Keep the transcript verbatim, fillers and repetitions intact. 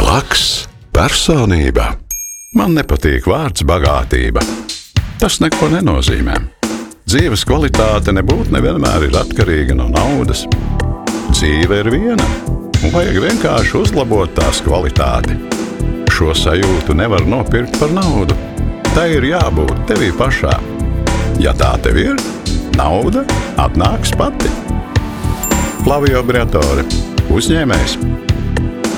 Blakus personība. Man nepatīk vārds bagātība. Tas neko nenozīmē. Dzīves kvalitāte nebūtu nevienmēr ir atkarīga no naudas. Dzīve ir viena, un vajag vienkārši uzlabot tās kvalitāti. Šo sajūtu nevar nopirkt par naudu. Tai ir jābūt tevī pašā. Ja tā tev ir, nauda atnāks pati. Flavio Briatore, uzņēmējs.